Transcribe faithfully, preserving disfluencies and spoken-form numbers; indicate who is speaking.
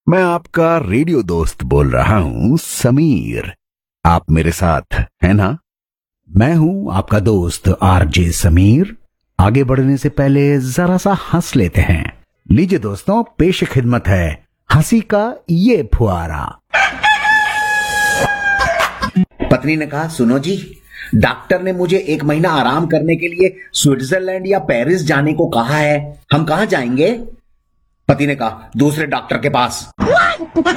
Speaker 1: मैं आपका रेडियो दोस्त बोल रहा हूं समीर। आप मेरे साथ है ना? मैं हूं आपका दोस्त आरजे समीर। आगे बढ़ने से पहले जरा सा हंस लेते हैं। लीजिए दोस्तों, पेश खिदमत है हंसी का ये फुहारा।
Speaker 2: पत्नी ने कहा, सुनो जी, डॉक्टर ने मुझे एक महीना आराम करने के लिए स्विट्जरलैंड या पेरिस जाने को कहा है। हम कहाँ जाएंगे? पति ने कहा, दूसरे डॉक्टर के पास।